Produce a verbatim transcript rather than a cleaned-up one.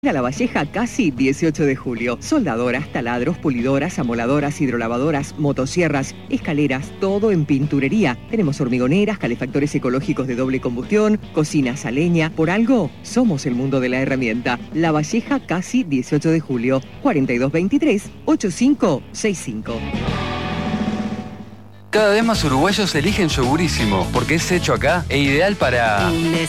A La Valleja, casi dieciocho de julio. Soldadoras, taladros, pulidoras, amoladoras, hidrolavadoras, motosierras, escaleras, todo en pinturería. Tenemos hormigoneras, calefactores ecológicos de doble combustión, cocinas a leña. Por algo, somos el mundo de la herramienta. La Valleja, casi dieciocho de julio. cuarenta y dos veintitrés, ochenta y cinco sesenta y cinco. Cada vez más uruguayos eligen Yogurísimo, porque es hecho acá e ideal para... Un